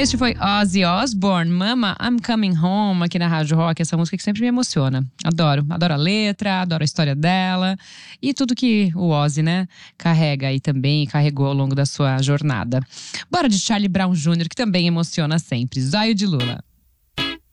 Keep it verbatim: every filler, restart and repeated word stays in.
Este foi Ozzy Osbourne, Mama, I'm Coming Home, aqui na Rádio Rock. Essa música que sempre me emociona. Adoro, adoro a letra, adoro a história dela e tudo que o Ozzy, né, carrega aí também, carregou ao longo da sua jornada. Bora de Charlie Brown Júnior, que também emociona sempre. Zóio de Lula.